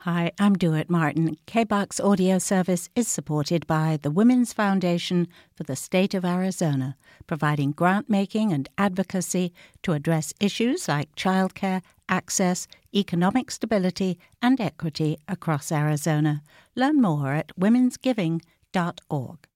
Hi, I'm Dewitt Martin. KBOX audio service is supported by the Women's Foundation for the State of Arizona, providing grant-making and advocacy to address issues like childcare, access, economic stability, and equity across Arizona. Learn more at womensgiving.org.